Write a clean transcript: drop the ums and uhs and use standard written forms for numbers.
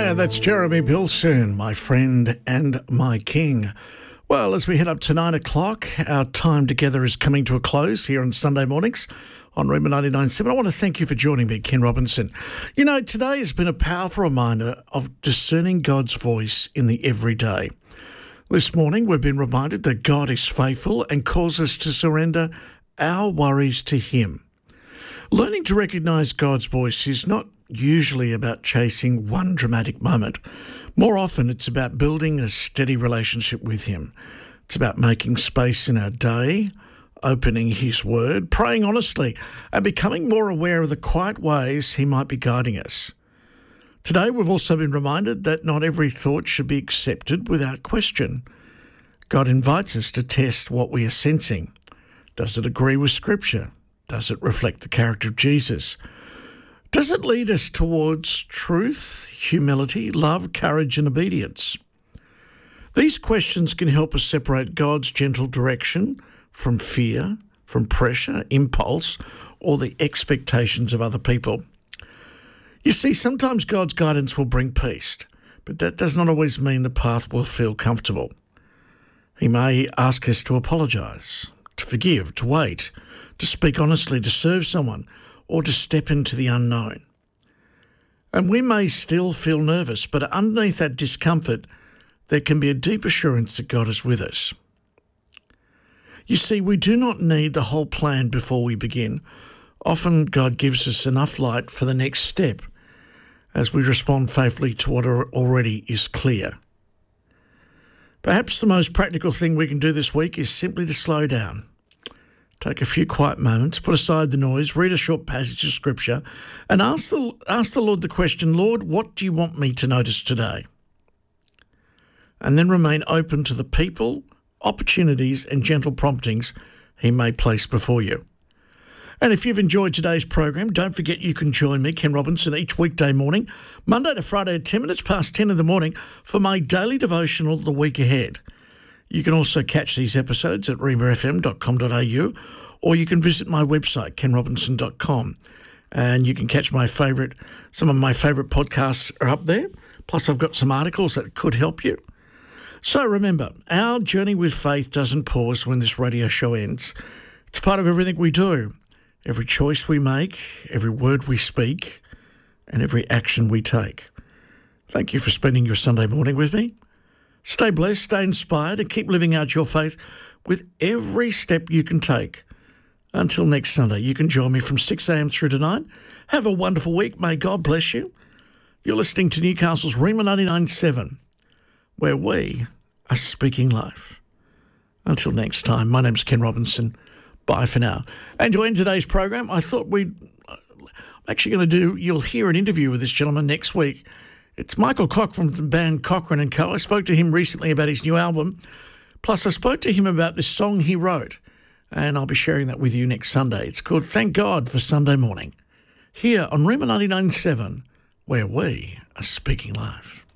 Yeah, that's Jeremy Bilson, my friend and my king. Well, as we head up to 9 o'clock, our time together is coming to a close here on Sunday mornings on Rhema 99.7. I want to thank you for joining me, Ken Robinson. You know, today has been a powerful reminder of discerning God's voice in the everyday. This morning, we've been reminded that God is faithful and calls us to surrender our worries to Him. Learning to recognise God's voice is not usually about chasing one dramatic moment. More often, it's about building a steady relationship with Him. It's about making space in our day, opening His Word, praying honestly, and becoming more aware of the quiet ways He might be guiding us. Today, we've also been reminded that not every thought should be accepted without question. God invites us to test what we are sensing. Does it agree with Scripture? Does it reflect the character of Jesus? Does it lead us towards truth, humility, love, courage, and obedience? These questions can help us separate God's gentle direction from fear, from pressure, impulse, or the expectations of other people. You see, sometimes God's guidance will bring peace, but that does not always mean the path will feel comfortable. He may ask us to apologise, to forgive, to wait, to speak honestly, to serve someone, or to step into the unknown. And we may still feel nervous, but underneath that discomfort, there can be a deep assurance that God is with us. You see, we do not need the whole plan before we begin. Often God gives us enough light for the next step as we respond faithfully to what already is clear. Perhaps the most practical thing we can do this week is simply to slow down. Take a few quiet moments, put aside the noise, read a short passage of Scripture, and ask the Lord the question, Lord, what do you want me to notice today? And then remain open to the people, opportunities, and gentle promptings He may place before you. And if you've enjoyed today's program, don't forget you can join me, Ken Robinson, each weekday morning, Monday to Friday at 10 minutes past 10 in the morning for my daily devotional the week ahead. You can also catch these episodes at remafm.com.au, or you can visit my website, kenrobinson.com, and you can catch some of my favourite podcasts are up there. Plus, I've got some articles that could help you. So remember, our journey with faith doesn't pause when this radio show ends. It's part of everything we do, every choice we make, every word we speak, and every action we take. Thank you for spending your Sunday morning with me. Stay blessed, stay inspired, and keep living out your faith with every step you can take. Until next Sunday, you can join me from 6 a.m. through to 9. Have a wonderful week. May God bless you. You're listening to Newcastle's Rhema 99.7, where we are speaking life. Until next time, my name's Ken Robinson. Bye for now. And to end today's program, I thought I'm actually going to you'll hear an interview with this gentleman next week. It's Michael Cock from the band Cochrane & Co. I spoke to him recently about his new album. Plus, I spoke to him about this song he wrote, and I'll be sharing that with you next Sunday. It's called Thank God for Sunday Morning, here on Rhema 99.7, where we are speaking life.